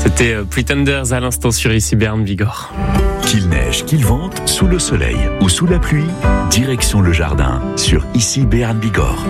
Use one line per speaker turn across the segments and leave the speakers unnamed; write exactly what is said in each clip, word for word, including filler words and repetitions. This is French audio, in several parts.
C'était Pretenders à l'instant sur Ici Béarn Bigorre.
Qu'il neige, qu'il vente, sous le soleil ou sous la pluie, direction le jardin sur Ici Béarn Bigorre.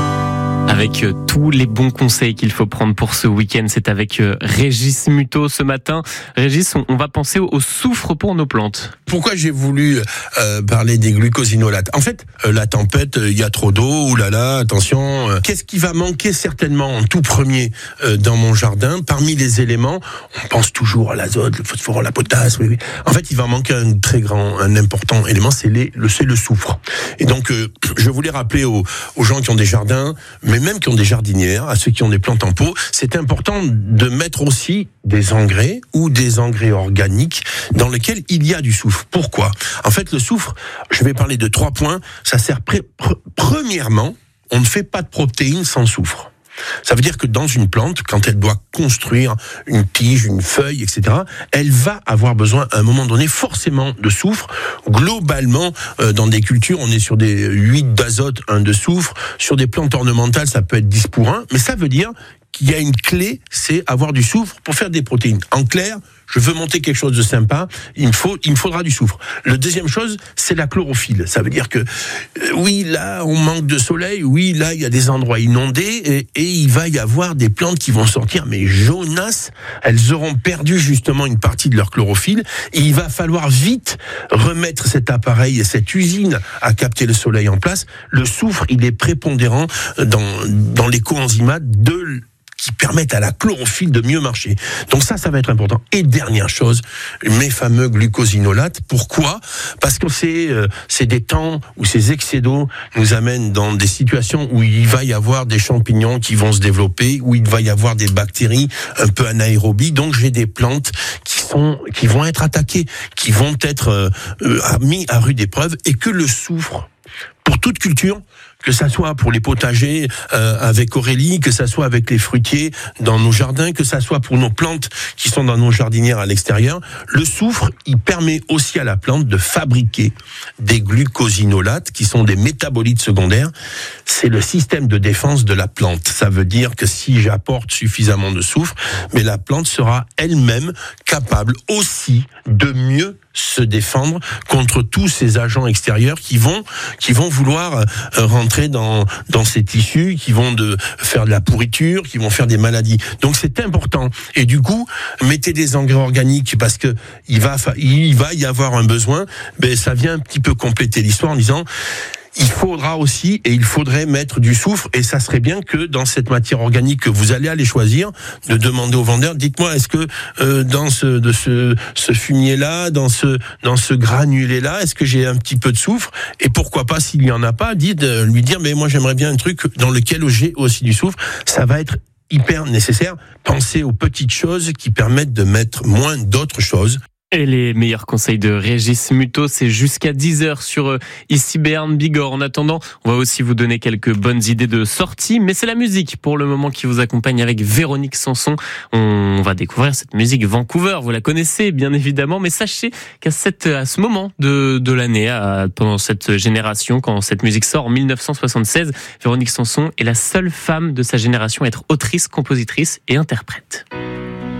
Avec euh, tous les bons conseils qu'il faut prendre pour ce week-end, c'est avec euh, Régis Muto ce matin. Régis, on, on va penser au, au soufre pour nos plantes.
Pourquoi j'ai voulu euh, parler des glucosinolates ? En fait, euh, la tempête, il euh, y a trop d'eau, oulala, attention. Euh, qu'est-ce qui va manquer certainement en tout premier euh, dans mon jardin ? Parmi les éléments, on pense toujours à l'azote, le phosphore, la potasse. Oui, oui. En fait, il va manquer un très grand, un important élément, c'est, les, le, c'est le soufre. Et donc, euh, je voulais rappeler aux, aux gens qui ont des jardins, mais même qui ont des jardinières, à ceux qui ont des plantes en pot, c'est important de mettre aussi des engrais ou des engrais organiques dans lesquels il y a du soufre. Pourquoi ? En fait, le soufre, je vais parler de trois points. Ça sert pré- pr- premièrement, on ne fait pas de protéines sans soufre. Ça veut dire que dans une plante, quand elle doit construire une tige, une feuille, et cetera, elle va avoir besoin à un moment donné forcément de soufre. Globalement, euh, dans des cultures, on est sur des huit d'azote, un de soufre. Sur des plantes ornementales, ça peut être dix pour un. Mais ça veut dire qu'il y a une clé, c'est avoir du soufre pour faire des protéines. En clair, je veux monter quelque chose de sympa, il me faut, il me faudra du soufre. Le deuxième chose, c'est la chlorophylle. Ça veut dire que, euh, oui, là, on manque de soleil, oui, là, il y a des endroits inondés, et, et il va y avoir des plantes qui vont sortir, mais jaunasses, elles auront perdu justement une partie de leur chlorophylle, et il va falloir vite remettre cet appareil et cette usine à capter le soleil en place. Le soufre, il est prépondérant dans, dans les coenzymates de qui permettent à la chlorophylle de mieux marcher. Donc ça, ça va être important. Et dernière chose, mes fameux glucosinolates. Pourquoi ? Parce que c'est euh, c'est des temps où ces excès d'eau nous amènent dans des situations où il va y avoir des champignons qui vont se développer, où il va y avoir des bactéries un peu anaérobies. Donc j'ai des plantes qui sont qui vont être attaquées, qui vont être euh, euh, mis à rude épreuve, et que le soufre, pour toute culture, que ça soit pour les potagers euh, avec Aurélie, que ça soit avec les fruitiers dans nos jardins, que ça soit pour nos plantes qui sont dans nos jardinières à l'extérieur, le soufre, il permet aussi à la plante de fabriquer des glucosinolates qui sont des métabolites secondaires. C'est le système de défense de la plante. Ça veut dire que si j'apporte suffisamment de soufre, mais la plante sera elle-même capable aussi de mieux se défendre contre tous ces agents extérieurs qui vont qui vont vouloir euh, rentrer dans dans ces tissus, qui vont de faire de la pourriture, qui vont faire des maladies. Donc c'est important. Et du coup, mettez des engrais organiques parce que il va il va y avoir un besoin. Ben ça vient un petit peu compléter l'histoire en disant il faudra aussi, et il faudrait mettre du soufre, et ça serait bien que dans cette matière organique que vous allez aller choisir, de demander au vendeur, dites-moi, est-ce que euh, dans ce de ce ce fumier-là, dans ce dans ce granulé-là, est-ce que j'ai un petit peu de soufre ? Et pourquoi pas, s'il y en a pas, dites euh, lui dire, mais moi j'aimerais bien un truc dans lequel j'ai aussi du soufre. Ça va être hyper nécessaire. Pensez aux petites choses qui permettent de mettre moins d'autres choses.
Et les meilleurs conseils de Régis Muto, c'est jusqu'à dix heures sur euh, Ici Béarn Bigorre. En attendant, on va aussi vous donner quelques bonnes idées de sortie, mais c'est la musique pour le moment qui vous accompagne avec Véronique Sanson. On va découvrir cette musique Vancouver, vous la connaissez bien évidemment, mais sachez qu'à cette, à ce moment de, de l'année, à, pendant cette génération, quand cette musique sort en dix-neuf cent soixante-seize, Véronique Sanson est la seule femme de sa génération à être autrice, compositrice et interprète.